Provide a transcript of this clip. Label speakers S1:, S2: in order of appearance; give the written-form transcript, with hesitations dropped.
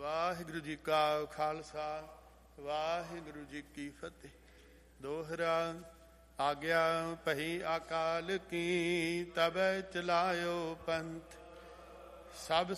S1: ਵਾਹਿਗੁਰੂ ਜੀ ਕਾ ਖਾਲਸਾ ਵਾਹਿਗੁਰੂ ਜੀ ਕੀ ਫਤਿਹ। ਦੋਹਰਾ। ਆਗਿਆ ਪਹੀ ਅਕਾਲ ਕੀ ਤਬੈ ਚਲਾਇਓ ਪੰਥ, ਸਭ